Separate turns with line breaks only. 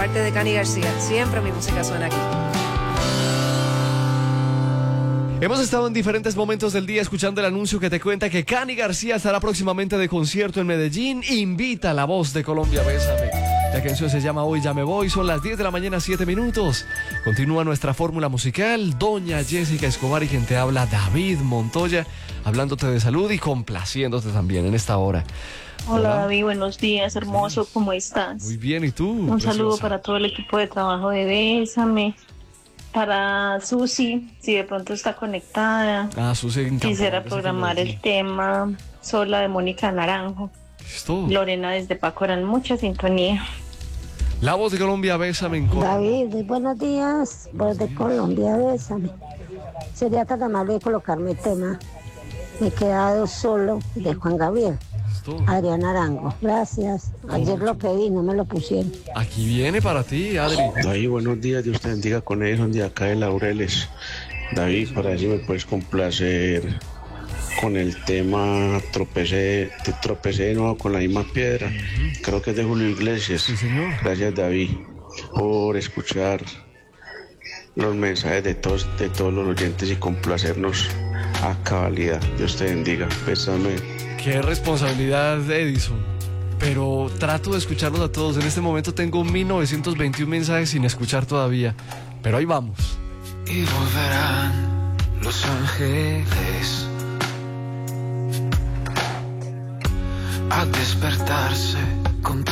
parte de Cani García. Siempre mi música suena aquí.
Hemos estado en diferentes momentos del día escuchando el anuncio que te cuenta que Cani García estará próximamente de concierto en Medellín. Invita a La Voz de Colombia, bésame. La canción se llama Hoy Ya Me Voy. Son las 10 de la mañana, 7 minutos. Continúa nuestra fórmula musical. Doña Jessica Escobar y quien te habla, David Montoya, hablándote de salud y complaciéndote también en esta hora.
Hola David, buenos días, hermoso, ¿cómo estás?
Muy bien, ¿y tú?
Un saludo para todo el equipo de trabajo de Bésame. Para Susi, si de pronto está conectada.
Susi,
quisiera programar el tema Sola de Mónica Naranjo.
¿Listo?
Lorena desde Pacorán, mucha sintonía.
La Voz de Colombia, Bésame en Colombia.
David, buenos días, Voz de Colombia, Bésame. Sería tan amable de colocarme el tema Me he quedado solo de Juan Gabriel. Adrián Arango, gracias. Ayer lo pedí, no me lo pusieron.
Aquí viene para ti, Adri.
David, buenos días, Dios te bendiga con Edison de acá de Laureles. David, para ver si me puedes complacer con el tema Tropecé de nuevo con la misma piedra. Creo que es de Julio Iglesias.
Sí, señor.
Gracias, David, por escuchar los mensajes de todos los oyentes y complacernos a cabalidad. Dios te bendiga. Bésame.
Qué responsabilidad, Edison. Pero trato de escucharlos a todos. En este momento tengo 1921 mensajes sin escuchar todavía. Pero ahí vamos.
Y volverán los ángeles a despertarse con tu